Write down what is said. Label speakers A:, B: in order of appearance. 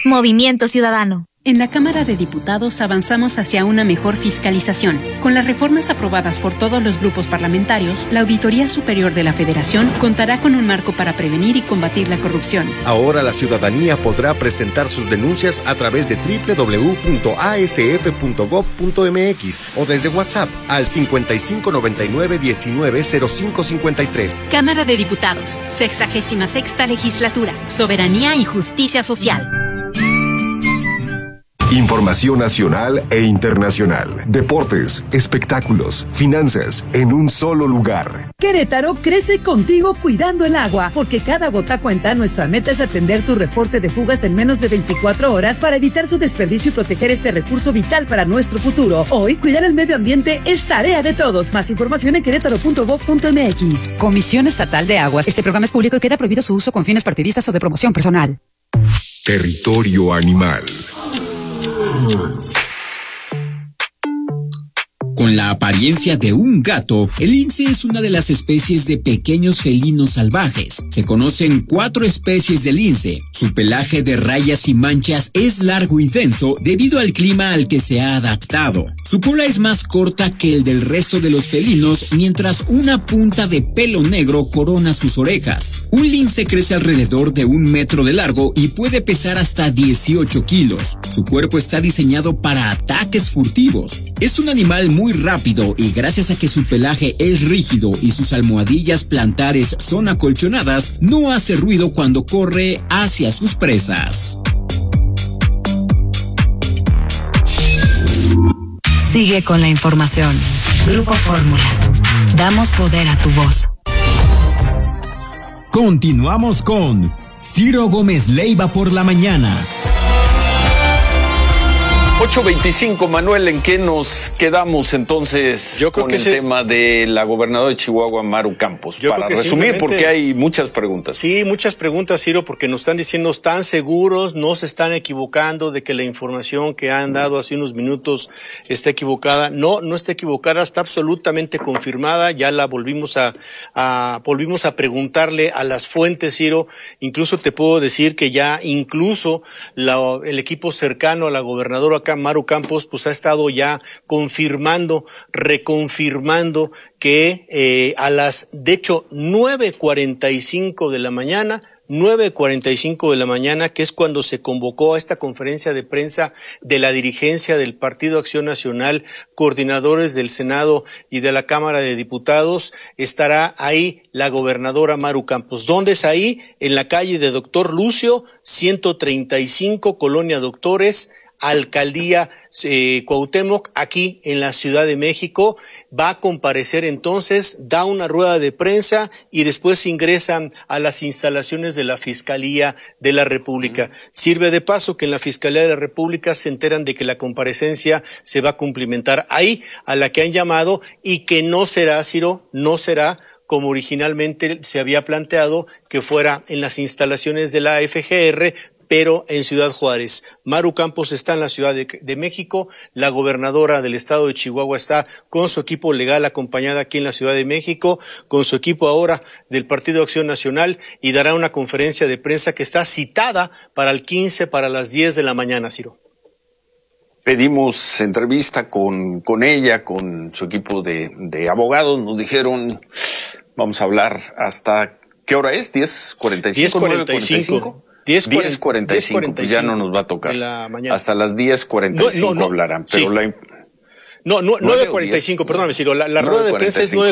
A: Movimiento Ciudadano.
B: En la Cámara de Diputados avanzamos hacia una mejor fiscalización. Con las reformas aprobadas por todos los grupos parlamentarios, la Auditoría Superior de la Federación contará con un marco para prevenir y combatir la corrupción.
C: Ahora la ciudadanía podrá presentar sus denuncias a través de www.asf.gov.mx o desde WhatsApp al 5599-190553.
B: Cámara de Diputados, 66ª Legislatura, Soberanía y Justicia Social.
D: Información nacional e internacional, deportes, espectáculos, finanzas, en un solo lugar.
E: Querétaro crece contigo cuidando el agua, porque cada gota cuenta. Nuestra meta es atender tu reporte de fugas en menos de 24 horas para evitar su desperdicio y proteger este recurso vital para nuestro futuro. Hoy, cuidar el medio ambiente es tarea de todos. Más información en querétaro.gov.mx.
F: Comisión Estatal de Aguas. Este programa es público y queda prohibido su uso con fines partidistas o de promoción personal.
D: Territorio animal.
G: Con la apariencia de un gato, el lince es una de las especies de pequeños felinos salvajes. Se conocen 4 especies de lince. Su pelaje de rayas y manchas es largo y denso debido al clima al que se ha adaptado. Su cola es más corta que el del resto de los felinos, mientras una punta de pelo negro corona sus orejas. Un lince crece alrededor de 1 metro de largo y puede pesar hasta 18 kilos. Su cuerpo está diseñado para ataques furtivos. Es un animal muy rápido y gracias a que su pelaje es rígido y sus almohadillas plantares son acolchonadas, no hace ruido cuando corre hacia sus presas.
H: Sigue con la información. Grupo Fórmula. Damos poder a tu voz.
I: Continuamos con Ciro Gómez Leiva por la mañana.
J: 8:25, Manuel, ¿en qué nos quedamos entonces con el tema de la gobernadora de Chihuahua, Maru Campos? Para resumir, porque hay muchas preguntas.
K: Sí, muchas preguntas, Ciro, porque nos están diciendo, ¿están seguros? ¿No se están equivocando de que la información que han dado hace unos minutos está equivocada? No, no está equivocada, está absolutamente confirmada. Ya la volvimos a preguntarle a las fuentes, Ciro. Incluso te puedo decir que ya incluso el equipo cercano a la gobernadora Maru Campos, pues ha estado ya reconfirmando que a las, de hecho, 9:45 de la mañana, que es cuando se convocó a esta conferencia de prensa de la dirigencia del Partido Acción Nacional, coordinadores del Senado y de la Cámara de Diputados, estará ahí la gobernadora Maru Campos. ¿Dónde es ahí? En la calle de Doctor Lucio, 135, Colonia Doctores, Alcaldía Cuauhtémoc, aquí en la Ciudad de México. Va a comparecer entonces, da una rueda de prensa y después ingresan a las instalaciones de la Fiscalía de la República. Sirve de paso que en la Fiscalía de la República se enteran de que la comparecencia se va a cumplimentar ahí, a la que han llamado, y que no será, Ciro, no será como originalmente se había planteado, que fuera en las instalaciones de la FGR, pero en Ciudad Juárez. Maru Campos está en la Ciudad de México, la gobernadora del estado de Chihuahua está con su equipo legal acompañada aquí en la Ciudad de México, con su equipo ahora del Partido Acción Nacional, y dará una conferencia de prensa que está citada para el 15, para las 10 de la mañana, Ciro.
J: Pedimos entrevista con ella, con su equipo de abogados, nos dijeron, vamos a hablar hasta, ¿qué hora es? 10:45, 9:45. 10:45, pues ya no nos va a tocar. Hasta las 10:45 hablarán, pero sí.
K: 9:45, perdóname, Ciro. La rueda de prensa es